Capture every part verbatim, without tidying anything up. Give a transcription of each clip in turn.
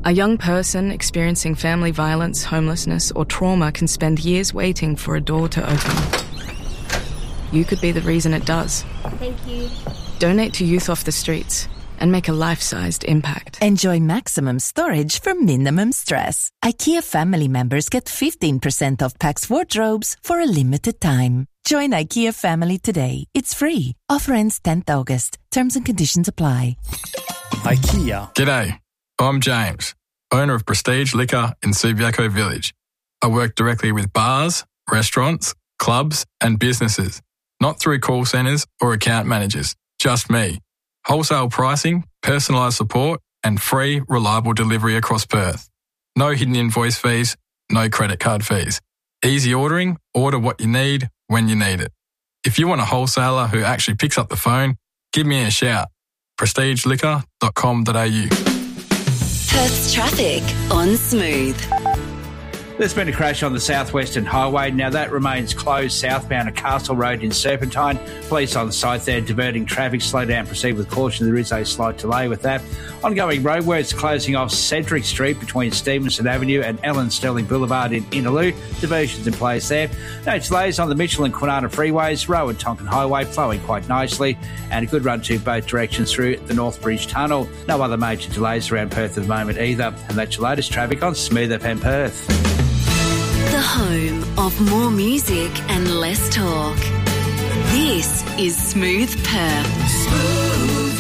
A young person experiencing family violence, homelessness, or trauma can spend years waiting for a door to open. You could be the reason it does. Thank you. Donate to Youth Off the Streets and make a life-sized impact. Enjoy maximum storage for minimum stress. IKEA family members get fifteen percent off Pax wardrobes for a limited time. Join IKEA family today. It's free. Offer ends tenth of August. Terms and conditions apply. IKEA. G'day, I'm James, owner of Prestige Liquor in Subiaco Village. I work directly with bars, restaurants, clubs and businesses, not through call centres or account managers, just me. Wholesale pricing, personalised support and free, reliable delivery across Perth. No hidden invoice fees, no credit card fees. Easy ordering, order what you need when you need it. If you want a wholesaler who actually picks up the phone, give me a shout. prestige liquor dot com dot a u. Perth's traffic on Smooth. There's been a crash on the Southwestern Highway. Now, that remains closed southbound at Castle Road in Serpentine. Police on site there diverting traffic. Slow down, proceed with caution. There is a slight delay with that. Ongoing roadworks closing off Cedric Street between Stevenson Avenue and Ellen Sterling Boulevard in Innaloo. Diversions in place there. No delays on the Mitchell and Kwinana freeways. Roe and Tonkin Highway flowing quite nicely. And a good run to both directions through the North Bridge Tunnel. No other major delays around Perth at the moment either. And that's your latest traffic on Smooth F M Perth. The home of more music and less talk. This is Smooth Perth. Smooth.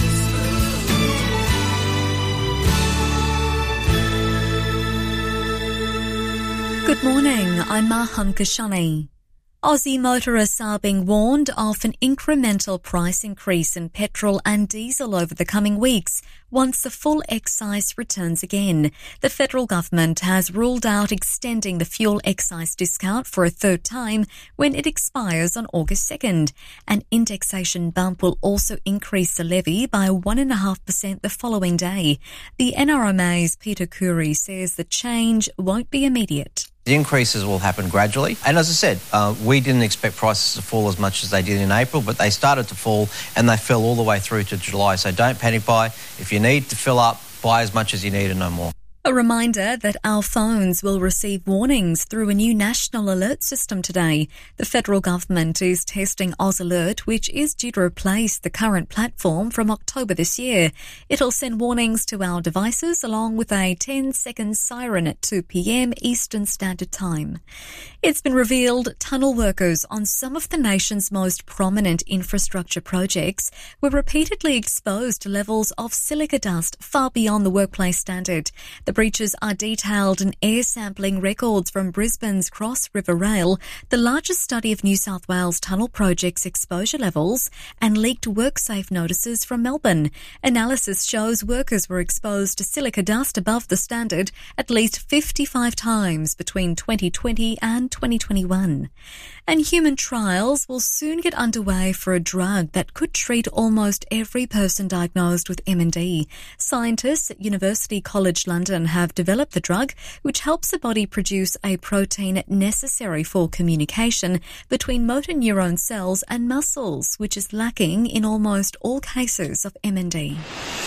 Good morning, I'm Maham Kashani. Aussie motorists are being warned of an incremental price increase in petrol and diesel over the coming weeks once the full excise returns again. The federal government has ruled out extending the fuel excise discount for a third time when it expires on August second. An indexation bump will also increase the levy by one point five percent the following day. The N R M A's Peter Curry says the change won't be immediate. The increases will happen gradually. And as I said, uh, we didn't expect prices to fall as much as they did in April, but they started to fall and they fell all the way through to July. So don't panic buy. If you need to fill up, buy as much as you need and no more. A reminder that our phones will receive warnings through a new national alert system today. The federal government is testing Oz Alert, which is due to replace the current platform from October this year. It'll send warnings to our devices along with a ten second siren at two p.m. Eastern Standard Time. It's been revealed tunnel workers on some of the nation's most prominent infrastructure projects were repeatedly exposed to levels of silica dust far beyond the workplace standard. The breaches are detailed in air sampling records from Brisbane's Cross River Rail, the largest study of New South Wales tunnel projects' exposure levels, and leaked WorkSafe notices from Melbourne. Analysis shows workers were exposed to silica dust above the standard at least fifty-five times between twenty twenty and twenty twenty-one. And human trials will soon get underway for a drug that could treat almost every person diagnosed with M and D. Scientists at University College London have developed the drug, which helps the body produce a protein necessary for communication between motor neuron cells and muscles, which is lacking in almost all cases of M and D.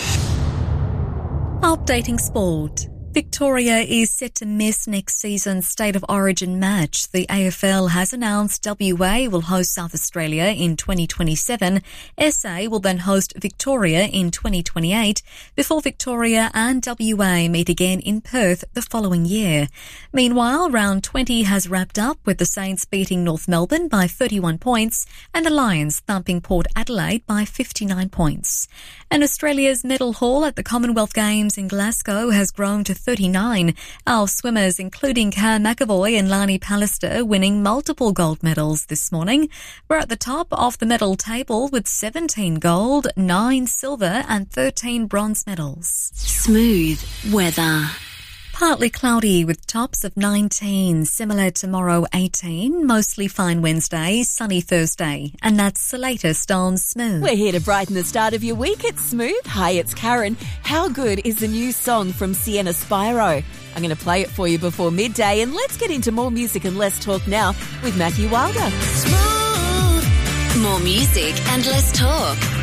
Updating sport. Victoria is set to miss next season's State of Origin match. The A F L has announced W A will host South Australia in twenty twenty-seven. S A will then host Victoria in twenty twenty-eight before Victoria and W A meet again in Perth the following year. Meanwhile, round twenty has wrapped up with the Saints beating North Melbourne by thirty-one points and the Lions thumping Port Adelaide by fifty-nine points. And Australia's medal haul at the Commonwealth Games in Glasgow has grown to thirty-nine. Our swimmers, including Cam McAvoy and Lani Pallister, winning multiple gold medals this morning. We're at the top of the medal table with seventeen gold, nine silver and thirteen bronze medals. Smooth weather. Partly cloudy with tops of nineteen, similar tomorrow eighteen, mostly fine Wednesday, sunny Thursday. And that's the latest on Smooth. We're here to brighten the start of your week at Smooth. Hi, it's Karen. How good is the new song from Sienna Spyro? I'm going to play it for you before midday, and let's get into more music and less talk now with Matthew Wilder. Smooth. More music and less talk